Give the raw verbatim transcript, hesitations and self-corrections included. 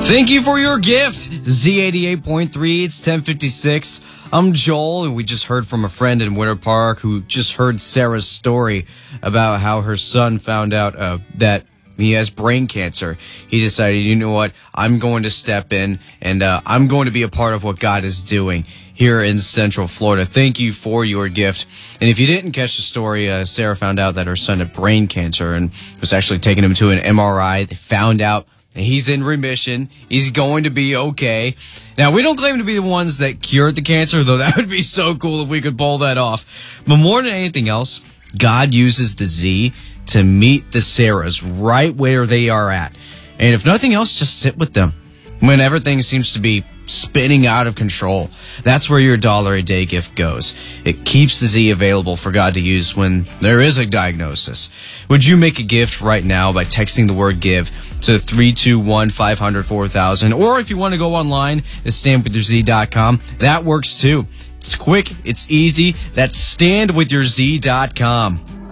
Thank you for your gift, Z eighty-eight point three. It's ten fifty-six. I'm Joel, and we just heard from a friend in Winter Park who just heard Sarah's story about how her son found out uh, that he has brain cancer. He decided, you know what, I'm going to step in, and uh, I'm going to be a part of what God is doing here in Central Florida. Thank you for your gift. And if you didn't catch the story, uh, Sarah found out that her son had brain cancer and was actually taking him to an M R I. They found out he's in remission. He's going to be okay. Now, we don't claim to be the ones that cured the cancer, though that would be so cool if we could pull that off. But more than anything else, God uses the Z to meet the Sarahs right where they are at. And if nothing else, just sit with them when everything seems to be spinning out of control. That's where your dollar a day gift goes. It keeps the Z available for God to use when there is a diagnosis. Would you make a gift right now by texting the word give to three two one, five hundred, four thousand? Or if you want to go online to stand with your Z dot com, that works too. It's quick, it's easy. That's stand with your Z dot com.